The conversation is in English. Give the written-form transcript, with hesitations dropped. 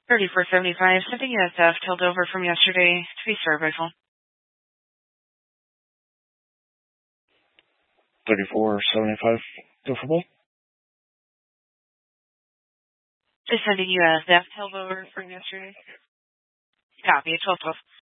3475, sending you a theft held over from yesterday to be served by phone. 3475, go for both. Is sending you a theft held over from yesterday. Copy, 1212.